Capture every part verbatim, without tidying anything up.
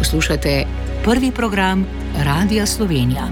Poslušate prvi program Radia Slovenija.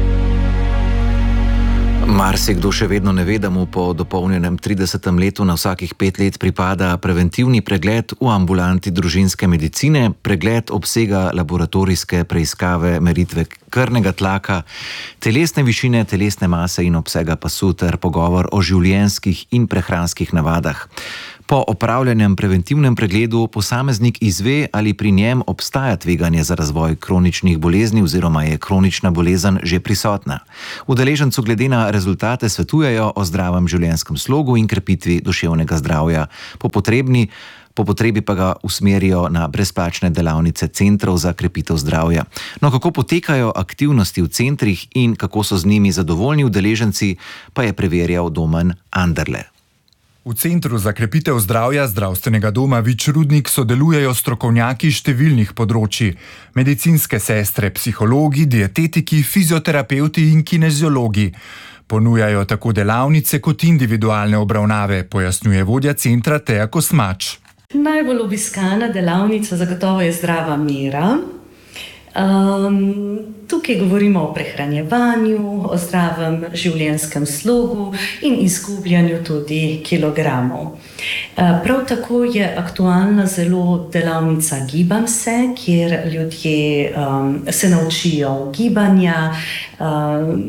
Marsikdo še vedno ne ve, da mu po dopolnjenem tridesetem letu na vsakih pet let pripada preventivni pregled v ambulanti družinske medicine. Pregled obsega laboratorijske preiskave, meritve krvnega tlaka, telesne višine, telesne mase in obsega pasu ter pogovor o življenjskih in prehranskih navadah. Po opravljenem preventivnem pregledu posameznik izve, ali pri njem obstaja tveganje za razvoj kroničnih bolezni oziroma je kronična bolezen že prisotna. Udeležencu glede na rezultate svetujejo o zdravem življenjskem slogu in krepitvi duševnega zdravja. Po potrebni Po potrebi pa ga usmerijo na brezplačne delavnice centrov za krepitev zdravja. No, kako potekajo aktivnosti v centrih in kako so z njimi zadovoljni udeleženci, pa je preverjal Domen Anderle. V Centru za krepitev zdravja Zdravstvenega doma Vič Rudnik sodelujejo strokovnjaki številnih področji: medicinske sestre, psihologi, dietetiki, fizioterapevti in kineziologi. Ponujajo tako delavnice kot individualne obravnave, pojasnjuje vodja centra Teja Kosmač. Najbolj obiskana delavnica zagotovo je zdrava mera. Um, tukaj govorimo o prehranjevanju, o zdravem življenjskem slogu in izgubljanju tudi kilogramov. Uh, prav tako je aktualna zelo delavnica Gibam se, kjer ljudje um, se naučijo gibanja, um,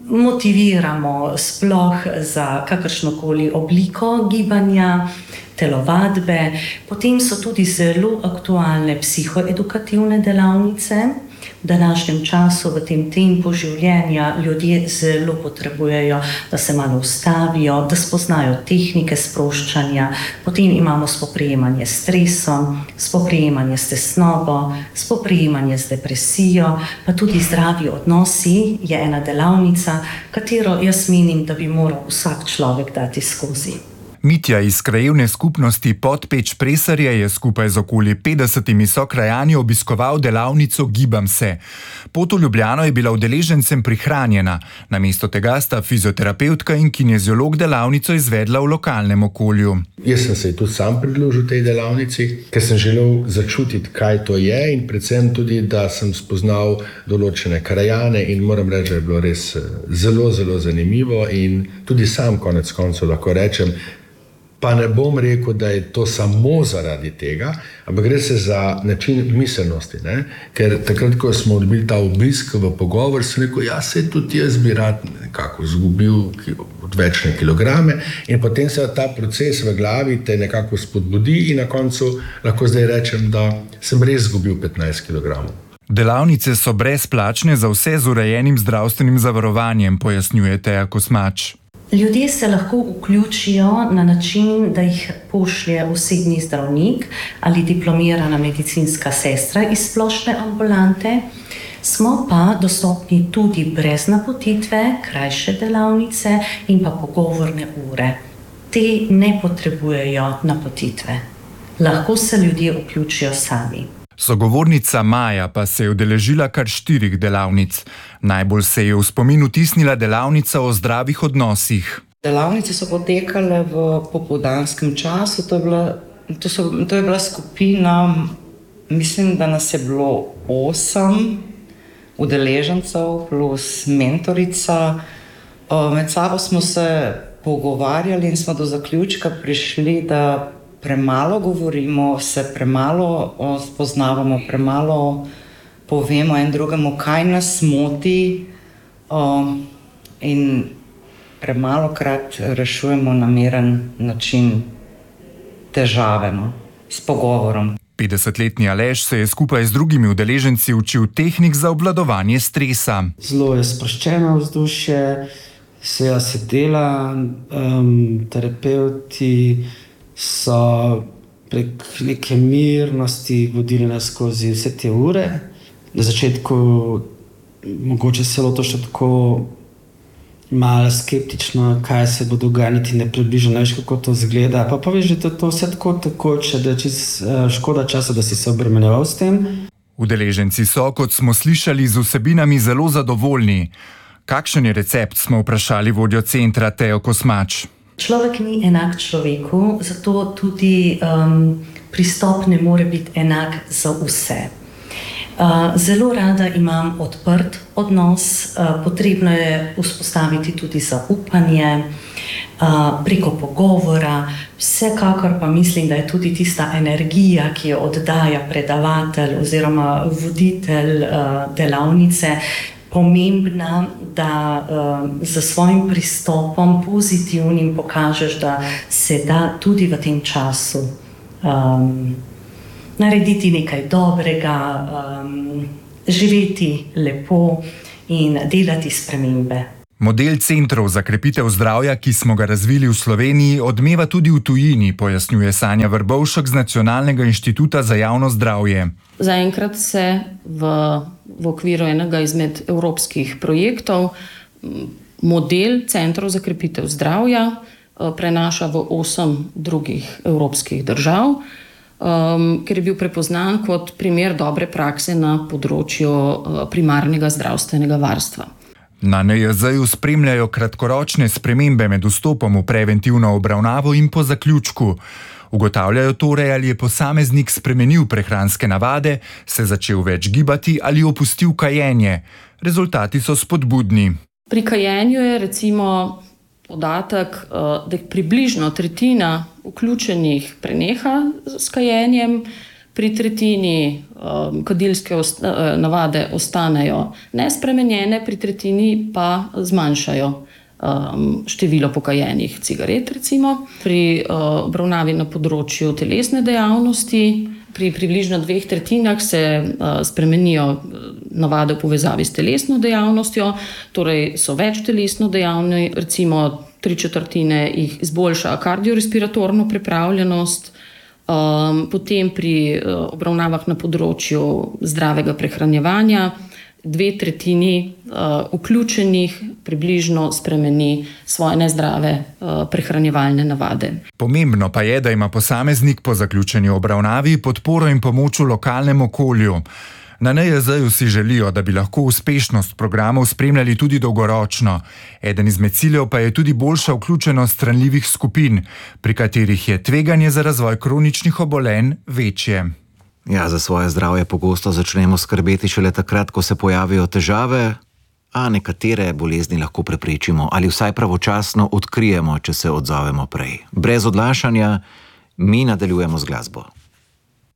motiviramo sploh za kakršnokoli obliko gibanja, telovadbe. Potem so tudi zelo aktualne psihoedukativne delavnice. V današnjem času, v tem tempu življenja, ljudje zelo potrebujejo, da se malo ustavijo, da spoznajo tehnike sproščanja. Potem imamo spoprijemanje s stresom, spoprijemanje s tesnobo, spoprijemanje z depresijo, pa tudi zdravi odnosi je ena delavnica, katero jaz menim, da bi moral vsak človek dati skozi. Mitja iz krajevne skupnosti Podpeč Presarje je skupaj z okoli petdesetimi sokrajani obiskoval delavnico Gibam se. Pot v Ljubljano je bila udeležencem prihranjena. Namesto tega sta fizioterapevtka in kineziolog delavnico izvedla v lokalnem okolju. Jaz sem se tudi sam pridružil tej delavnici, ker sem želel začutiti, kaj to je, in predvsem tudi, da sem spoznal določene krajane, in moram reči, da je bilo res zelo, zelo zanimivo in tudi sam konec koncev lahko rečem, pa ne bom rekel, da je to samo zaradi tega, ampak gre se za način miselnosti, ne? Ker takrat, ko smo dobili ta obisk v pogovor, sem rekel, ja, se tudi jaz bi rad nekako zgubil odvečne kilograme, in potem se ta proces v glavi te nekako spodbudi in na koncu lahko zdaj rečem, da sem res zgubil petnajst kilogramov. Delavnice so brezplačne za vse z urejenim zdravstvenim zavarovanjem, pojasnjuje Teja Kosmač. Ljudje se lahko vključijo na način, da jih pošlje osebni zdravnik ali diplomirana medicinska sestra iz splošne ambulante. Smo pa dostopni tudi brez napotitve, krajše delavnice in pa pogovorne ure. Te ne potrebujejo napotitve. Lahko se ljudje vključijo sami. Sogovornica Maja pa se je udeležila kar štirih delavnic. Najbolj se je v spomin vtisnila delavnica o zdravih odnosih. Delavnice so potekale v popoldanskem času. To je bila, to so, to je bila skupina, mislim, da nas je bilo osem udeležencev plus mentorica. Med sabo smo se pogovarjali in smo do zaključka prišli, da premalo govorimo, se premalo spoznavamo, premalo povemo en drugemu, kaj nas moti, um, in premalo krat rešujemo na miren način težave, no, s pogovorom. petdesetletni Aleš se je skupaj z drugimi udeleženci učil tehnik za obvladovanje stresa. Zelo je sproščeno vzdušje, se se dela, um, terapeuti so prek neke mirnosti vodili nas skozi vse te ure. Na začetku mogoče se bilo to še tako malo skeptično, kaj se bo dogajati, ne približno, ne veš, kako to izgleda. Pa pa veš, da je to vse tako takoče, da je čist škoda časa, da si se obremenjeval s tem. Udeleženci so, kot smo slišali, z vsebinami zelo zadovoljni. Kakšen je recept, smo vprašali vodjo centra Tejo Kosmač. Človek ni enak človeku, zato tudi um, pristop ne more biti enak za vse. Zelo rada imam odprt odnos, potrebno je vzpostaviti tudi zaupanje preko pogovora, vsekakor pa mislim, da je tudi tista energija, ki jo oddaja predavatelj oziroma voditelj delavnice, pomembna, da z svojim pristopom pozitivnim pokažeš, da se da tudi v tem času um, narediti nekaj dobrega, um, živeti lepo in delati spremembe. Model centrov za krepitev zdravja, ki smo ga razvili v Sloveniji, odmeva tudi v tujini, pojasnjuje Sanja Vrbovšek z Nacionalnega inštituta za javno zdravje. Zaenkrat se v, v okviru enega izmed evropskih projektov model centrov za krepitev zdravja prenaša v osem drugih evropskih držav, Um, ker je bil prepoznan kot primer dobre prakse na področju uh, primarnega zdravstvenega varstva. Na N J Z-ju spremljajo kratkoročne spremembe med vstopom v preventivno obravnavo in po zaključku. Ugotavljajo torej, ali je posameznik spremenil prehranske navade, se začel več gibati ali opustil kajenje. Rezultati so spodbudni. Pri kajenju je recimo podatek, da je približno tretjina vključenih preneha s kajenjem, pri tretjini um, kadilske osta, navade ostanejo nespremenjene, pri tretjini pa zmanjšajo um, število pokajenih cigaret. Recimo. Pri uh, obravnavi na področju telesne dejavnosti, pri približno dveh tretjinah se uh, spremenijo navade v povezavi s telesno dejavnostjo, torej so več telesno dejavni, recimo tri četrtine jih izboljša kardiorespiratorno pripravljenost, um, potem pri uh, obravnavah na področju zdravega prehranjevanja, dve tretjini uh, vključenih približno spremeni svoje nezdrave uh, prehranjevalne navade. Pomembno pa je, da ima posameznik po zaključeni obravnavi podporo in pomoč v lokalnem okolju. Na N J Z-ju si želijo, da bi lahko uspešnost programov spremljali tudi dolgoročno. Eden izmed ciljev pa je tudi boljša vključenost ranljivih skupin, pri katerih je tveganje za razvoj kroničnih obolenj večje. Ja, za svoje zdravje pogosto začnemo skrbeti šele takrat, ko se pojavijo težave, a nekatere bolezni lahko preprečimo ali vsaj pravočasno odkrijemo, če se odzovemo prej. Brez odlašanja, mi nadaljujemo z glasbo.